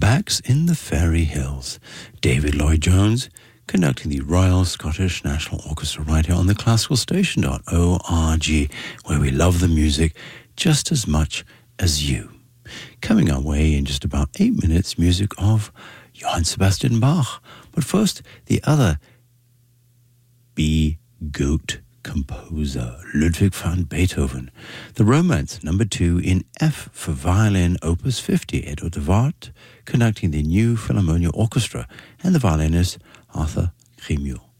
Backs in the Fairy Hills. David Lloyd-Jones conducting the Royal Scottish National Orchestra right here on the classicalstation.org, where we love the music just as much as you. Coming our way in just about 8 minutes, music of Johann Sebastian Bach. But first, the other B-goat composer, Ludwig van Beethoven. The Romance, number 2 in F for violin, opus 50, Edward de Waard conducting the New Philharmonia Orchestra, and the violinist Arthur Grimul.